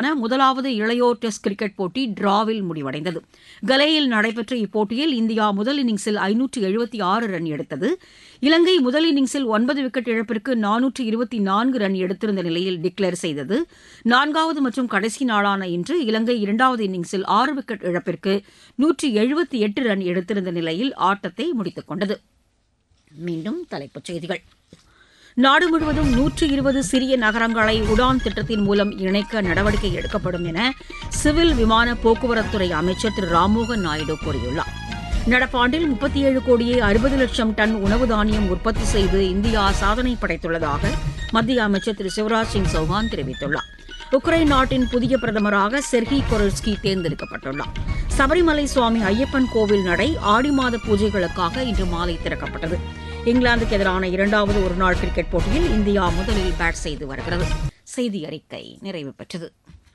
முதலாவது இளையோர் test cricket போட்டி டிராவில் முடிவடைந்தது. கலேயில் நடைபெற்ற இப்போட்டியில் இந்தியா முதல் இன்னிங்ஸில் 576 ரன் எடுத்தது. இலங்கை முதல் இன்னிங்ஸில் 9 விக்கெட் இழப்பிற்கு 424 ரன் எடுத்திருந்த நிலையில் டிக்ளேர் செய்தது. 4வது மற்றும் கடைசி நாளான இன்று இலங்கை 2வது இன்னிங்ஸில் 6 விக்கெட் இழப்பிற்கு 178 ரன் எடுத்திருந்த நிலையில் ஆட்டத்தை முடித்துக் கொண்டது. மீண்டும் தலைப்புச் செய்திகள். நாடு முழுவதும் 120 சிறிய நகரங்களை உடான் திட்டத்தின் மூலம் இணைக்க நடவடிக்கை எடுக்கப்படும் என சிவில் விமான போக்குவரத்துறை அமைச்சர் திரு ராம்மோகன் நாயுடு கூறியுள்ளார். நடப்பாண்டில் 37 கோடியே 60 லட்சம் டன் உணவு தானியம் உற்பத்தி செய்து இந்தியா சாதனை படைத்துள்ளதாக மத்திய அமைச்சர் திரு சிவராஜ் சிங் சௌஹான் தெரிவித்துள்ளார். உக்ரைன் நாட்டின் புதிய பிரதமராக செர்ஹி கொரல்ஸ்கி தேர்ந்தெடுக்கப்பட்டுள்ளார். சபரிமலை சுவாமி ஐயப்பன் கோவில் நடை ஆடி மாத பூஜைகளுக்காக இன்று மாலை திறக்கப்பட்டது. இங்கிலாந்துக்கு எதிரான 2வது ஒருநாள் கிரிக்கெட் போட்டியில் இந்தியா முதலில் பேட் செய்து வருகிறது. செய்தி அறிக்கை நிறைவு பெற்றது.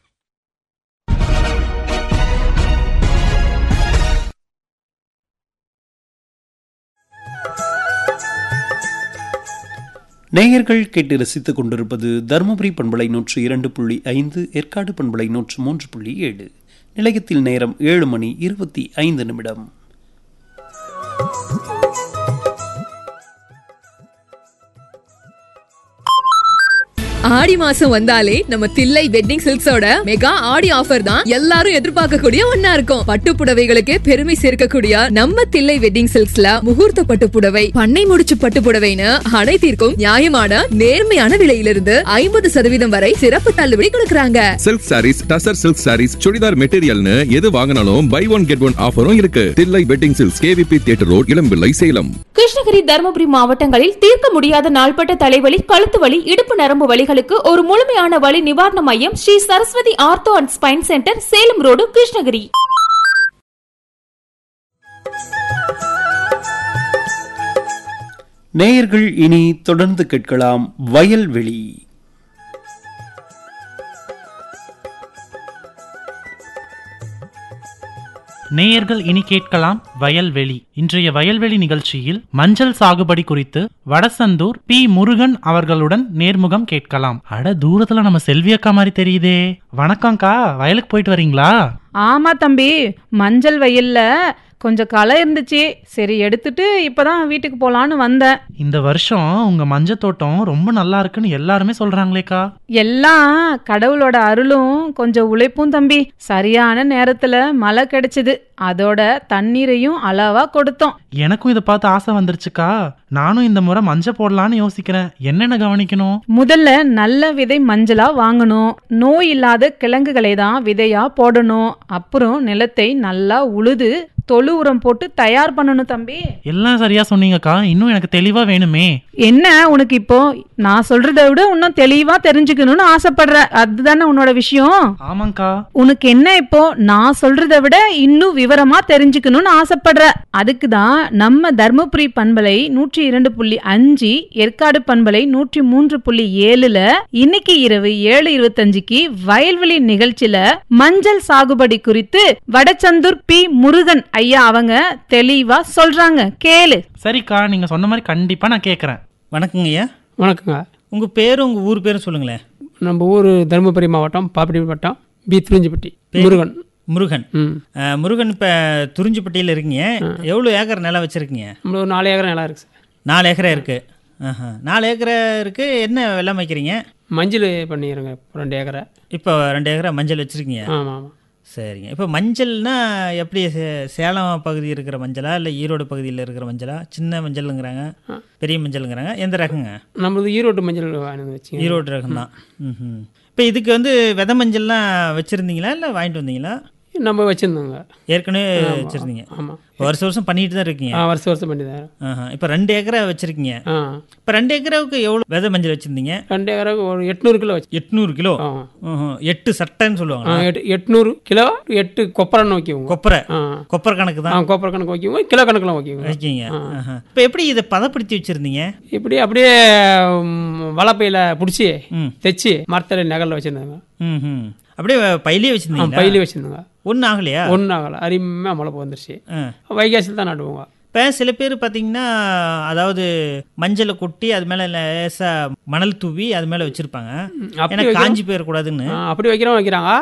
நேயர்கள் கேட்டு ரசித்துக் கொண்டிருப்பது தருமபுரி பண்பலை 102.5, ஏற்காடு பண்பலை 103.7. நிலையத்தில் நேரம் 7:25. ஆடி மாசம் வந்தாலே நம்ம தில்லை வெட்டிங் சில்க்ஸோட மெகா ஆடி ஆஃபர் தான் எல்லாரும் எதிர்பார்க்கக்கூடிய ஒன்னா இருக்கும். பட்டு புடவைகளுக்கு பெருமை சேர்க்கக்கூடிய நம்ம தில்லை வெட்டிங் சில்க்ஸ்ல முகூர்த்த பட்டு புடவை, பண்ணை முடிச்சு பட்டு புடவைன்னு அனைத்திற்கும் நியாயமான நேர்மையான விலையிலிருந்து 50% வரை சிறப்பு தள்ளுபடி கொடுக்கறாங்க. சில்க் சாரீஸ், டசர் சில்க் சாரீஸ், சுடிதார் மெட்டீரியல்னு எது வாங்கினாலும் பை ஒன் கெட் ஒன் ஆஃபரும் இருக்கு. Thillai wedding silks, KVP theatre road, இளம்பிள்ளை, சேலம். கிருஷ்ணகிரி, தருமபுரி மாவட்டங்களில் தீர்க்க முடியாத நாள்பட்ட தலைவலி, கழுத்து வலி, இடுப்பு நரம்பு வலிகளுக்கு ஒரு முழுமையான வலி நிவாரண மையம் Sri Saraswati ortho and spine centre, Salem road, Krishnagiri. நேயர்கள் இனி தொடர்ந்து கேட்கலாம் வயல்வெளி. நேயர்கள் இனி கேட்கலாம் வயல்வெளி. இன்றைய வயல்வெளி நிகழ்ச்சியில் மஞ்சள் சாகுபடி குறித்து வடசந்தூர் பி. முருகன் அவர்களுடன் நேர்முகம் கேட்கலாம். அட, தூரத்துல நம்ம செல்வி அக்கா மாதிரி தெரியுதே. வணக்கம்க்கா, வயலுக்கு போயிட்டு வரீங்களா? ஆமா தம்பி, மஞ்சள் வயல்ல கொஞ்சம் களை இருந்துச்சு, சரி எடுத்துட்டு இப்பதான் வீட்டுக்கு போலான்னு வந்தேன். இந்த வருஷம் உங்க மஞ்சள் தோட்டம் ரொம்ப நல்லா இருக்குன்னு எல்லாருமே சொல்றாங்களேக்கா. எல்லாம் கடவுளோட அருளும் கொஞ்சம் உழைப்பும் தம்பி. சரியான நேரத்துல மழை கிடைச்சது, அதோட தண்ணீரையும் அளவா கொடுத்தோம். எனக்கும் இதை பார்த்து ஆசை வந்துருச்சுக்கா. நானும் இந்த முறை மஞ்சள் போடலான்னு யோசிக்கிறேன். என்னென்ன கவனிக்கணும்? முதல்ல நல்ல விதை மஞ்சளா வாங்கணும். நோய் இல்லாத கிழங்குகளை தான் விதையா போடணும். அப்புறம் நிலத்தை நல்லா உழுது தொழு உரம் போட்டு தயார் பண்ணணும் தம்பி. எல்லாம் சரியா சொன்னீங்கக்கா. இன்னும் எனக்கு தெளிவா வேணுமே. என்ன உனக்கு இப்போ நான் சொல்றதை விட இன்னும் தெளிவா தெரிஞ்சுக்கணும்னு ஆசைப்படுற, அதுதானே உன்னோட விஷயம்? ஆமாங்கா. உனக்கு என்ன இப்போ நான் சொல்றதை விட இன்னும் விவரமா தெரிஞ்சுக்கணும்னு ஆசைப்படுற? அதுக்குதான் நம்ம தர்மபுரி பண்பலை 102.5, ஏற்காடு பண்பலை 103.7ல இன்னைக்கு இரவு 7:25 வயல்வெளி நிகழ்ச்சியில மஞ்சள் சாகுபடி குறித்து வடசந்தூர் பி. முருகன் ஐயா அவங்க தெளிவா சொல்றாங்க, கேளு. சரிக்கா, நீங்க சொன்ன மாதிரி கண்டிப்பா நான் கேட்கறேன். வணக்கங்க ஐயா. வணக்கங்க. உங்க பேரும் உங்க ஊர் பேரும் சொல்லுங்களேன். நம்ம ஊர் தருமபுரி மாவட்டம் பாப்பிடி வட்டம் பி. துறிஞ்சிப்பட்டி. முருகன். முருகன். முருகன், இப்போ துறிஞ்சிப்பட்டியில் இருக்கீங்க. எவ்வளோ ஏக்கர் நிலம் வச்சுருக்கீங்க? நம்மளுக்கு ஒரு 4 ஏக்கர் நிலம் இருக்குது சார். 4 ஏக்கரை இருக்குது. 4 ஏக்கரை இருக்குது. என்ன வெள்ளம் வைக்கிறீங்க? மஞ்சள் பண்ணிடுங்க 2 ஏக்கரை. இப்போ 2 ஏக்கரை மஞ்சள் வச்சுருக்கீங்க. ஆமாம் ஆமாம். சரிங்க. இப்போ மஞ்சள்னா எப்படி, சேலம் பகுதி இருக்கிற மஞ்சளா இல்லை ஈரோடு பகுதியில் இருக்கிற மஞ்சளா? சின்ன மஞ்சளுங்கிறாங்க, பெரிய மஞ்சளுங்கிறாங்க. எந்த ரகங்க? நம்மளது ஈரோடு மஞ்சள் வச்சு. ஈரோடு ரகம் தான். இப்போ இதுக்கு விதை மஞ்சள்லாம் வச்சுருந்தீங்களா இல்லை வாங்கிட்டு வந்தீங்களா? நம்ம வச்சுருந்தோங்க, ஏற்கனவே வச்சுருந்தீங்க. ஆமாம், வருஷம் பண்ணிட்டு தான் இருக்கீங்க. வருஷம் பண்ணி தான். இப்போ 2 ஏக்கரை வச்சுருக்கீங்க. இப்போ 2 ஏக்கராவுக்கு எவ்வளோ விதை மஞ்சள் வச்சுருந்தீங்க? 2 ஏக்கராவுக்கு ஒரு 800 கிலோ வச்சு. 800 கிலோ? 8 சட்டைன்னு சொல்லுவாங்க. 800 கிலோ, 8 கொப்பரைன்னு வைக்குவோங்க. கொப்பரை கணக்கு தான். கொப்பரை கணக்கு வைக்குவோங்க, கிலோ கணக்கில் வைக்கிங்க. இப்போ எப்படி இதை பதப்படுத்தி வச்சுருந்தீங்க? இப்படி அப்படியே வலைப்பையில் பிடிச்சி தைச்சி மரத்தில் நகலில் வச்சுருந்தாங்க. அப்படியே பையிலே வச்சுருந்தீங்க? பையிலே வச்சுருந்தாங்க. ஒன்றும் ஆகலையா? ஒன்றும் ஆகலை, அருமையாக மழை வந்துருச்சு. வைகாசியில் தான் நடுவோங்க. இப்போ சில பேர் பார்த்தீங்கன்னா, அதாவது மஞ்சளை கொட்டி அது மேலே லேசாக மணல் தூவி அது மேலே வச்சுருப்பாங்க, ஏன்னா காஞ்சி போயிடக்கூடாதுன்னு. அப்படி வைக்கிறாங்க.